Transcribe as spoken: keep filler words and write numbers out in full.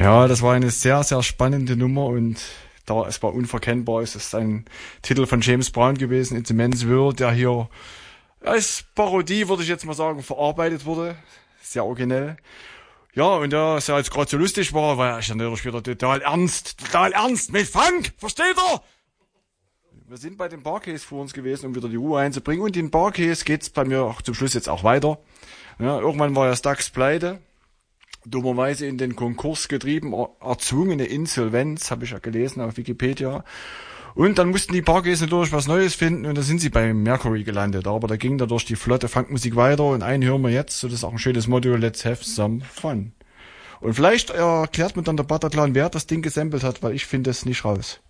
Ja, das war eine sehr, sehr spannende Nummer und da, es war unverkennbar. Es ist ein Titel von James Brown gewesen, It's a Man's World, der hier als Parodie, würde ich jetzt mal sagen, verarbeitet wurde. Sehr originell. Ja, und da es ja jetzt gerade so lustig war, war ich dann natürlich wieder total ernst, total ernst mit Funk, versteht ihr? Wir sind bei den Barcase vor uns gewesen, um wieder die Ruhe einzubringen. Und in Barcase geht's bei mir auch zum Schluss jetzt auch weiter. Ja, irgendwann war ja Stax pleite, dummerweise in den Konkurs getrieben, er, erzwungene Insolvenz, habe ich ja gelesen auf Wikipedia. Und dann mussten die Barcase natürlich was Neues finden und da sind sie bei Mercury gelandet. Aber da ging da durch die flotte Funkmusik weiter und einen hören wir jetzt. So, das ist auch ein schönes Motto, let's have some fun. Und vielleicht erklärt mir dann der Butterclan, wer das Ding gesampelt hat, weil ich finde es nicht raus.